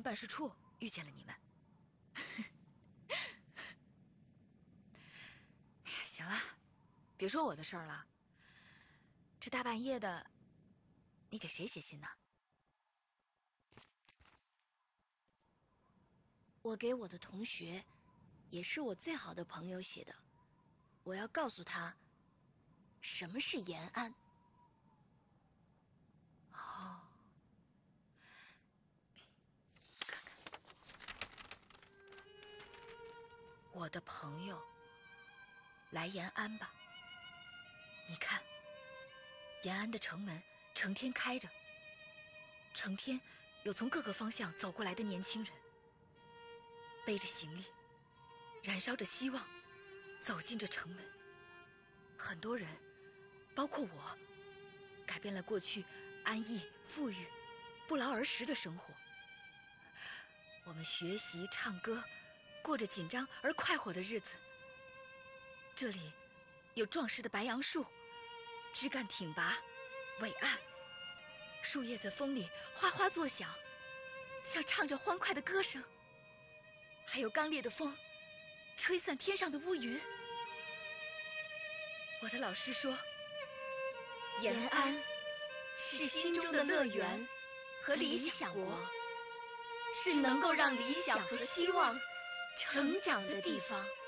办事处遇见了你们。哎呀，行了，别说我的事儿了。这大半夜的，你给谁写信呢？ 我给我的同学，也是我最好的朋友写的。我要告诉他，什么是延安。 哦，看看，我的朋友，来延安吧。你看，延安的城门成天开着，成天有从各个方向走过来的年轻人，背着行李，燃烧着希望，走进这城门。很多人，包括我，改变了过去安逸、富裕、不劳而食的生活。我们学习、唱歌，过着紧张而快活的日子。这里有壮实的白杨树，枝干挺拔，伟岸，树叶在风里哗哗作响，像唱着欢快的歌声。还有刚烈的风，吹散天上的乌云。我的老师说，延安是心中的乐园和理想国，是能够让理想和希望成长的地方。